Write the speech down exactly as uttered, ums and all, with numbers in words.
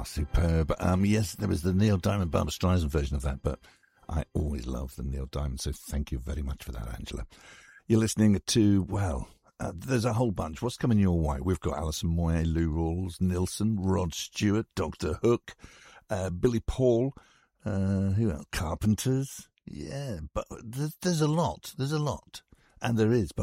superb. Um, yes, there was the Neil Diamond Barbra Streisand version of that, but I always love the Neil Diamond, so thank you very much for that, Angela. You're listening to, well, uh, there's a whole bunch. What's coming your way? We've got Alison Moyet, Lou Rawls, Nilsson, Rod Stewart, Doctor Hook, uh, Billy Paul, uh, who else? Carpenters. Yeah, but there's, there's a lot. There's a lot. And there is,